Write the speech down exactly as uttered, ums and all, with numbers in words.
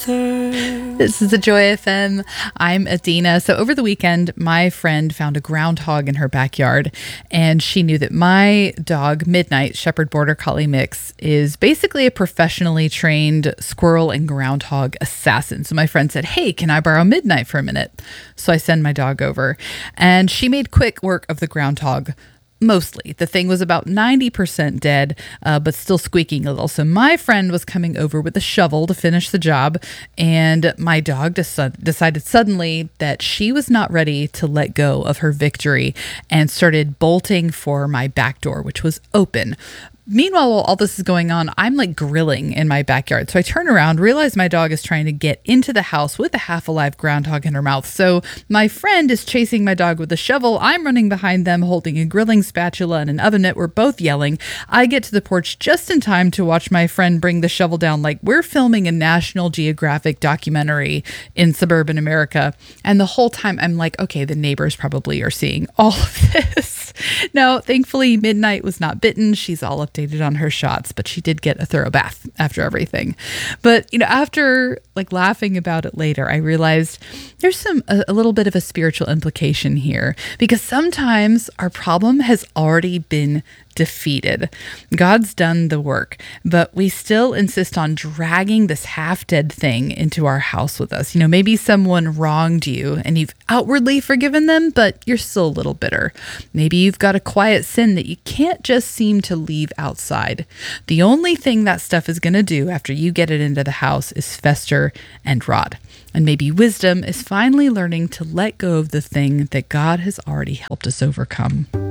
This is the Joy F M. I'm Adina. So over the weekend, my friend found a groundhog in her backyard, and she knew that my dog, Midnight, Shepherd Border Collie mix, is basically a professionally trained squirrel and groundhog assassin. So my friend said, hey, can I borrow Midnight for a minute? So I send my dog over, and she made quick work of the groundhog. Mostly. The thing was about ninety percent dead, uh, but still squeaking a little. So my friend was coming over with a shovel to finish the job, and my dog des- decided suddenly that she was not ready to let go of her victory and started bolting for my back door, which was open. Meanwhile, while all this is going on, I'm like grilling in my backyard. So I turn around, realize my dog is trying to get into the house with a half alive groundhog in her mouth. So my friend is chasing my dog with a shovel. I'm running behind them holding a grilling spatula and an oven mitt. We're both yelling. I get to the porch just in time to watch my friend bring the shovel down like we're filming a National Geographic documentary in suburban America. And the whole time I'm like, okay, the neighbors probably are seeing all of this. Now, thankfully, Midnight was not bitten. She's all updated on her shots, but she did get a thorough bath after everything. But, you know, after like laughing about it later, I realized there's some a, a little bit of a spiritual implication here, because sometimes our problem has already been defeated. God's done the work, but we still insist on dragging this half-dead thing into our house with us. You know, maybe someone wronged you and you've outwardly forgiven them, but you're still a little bitter. Maybe you've got a quiet sin that you can't just seem to leave outside. The only thing that stuff is going to do after you get it into the house is fester and rot. And maybe wisdom is finally learning to let go of the thing that God has already helped us overcome.